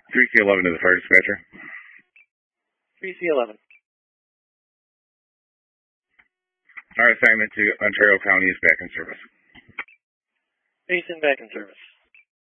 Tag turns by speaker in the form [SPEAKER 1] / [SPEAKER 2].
[SPEAKER 1] 3C11 to the fire dispatcher.
[SPEAKER 2] 3C11.
[SPEAKER 1] Our assignment to Ontario County is back in service.
[SPEAKER 2] Basin back in service.